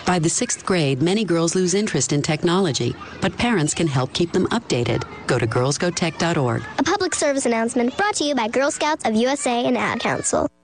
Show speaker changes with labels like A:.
A: By the 6th grade, many girls lose interest in technology, but parents can help keep them updated. Go to girlsgotech.org.
B: A public service announcement brought to you by Girl Scouts of USA and Ad Council.